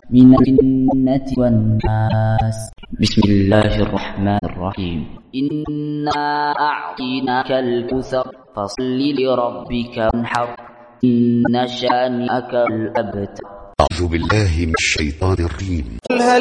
من الجنة والناس. بسم الله الرحمن الرحيم. إنا أعطيناك الكوثر فصل لربك وانحر إن شانئك الأبتر. أعوذ بالله من الشيطان الرجيم.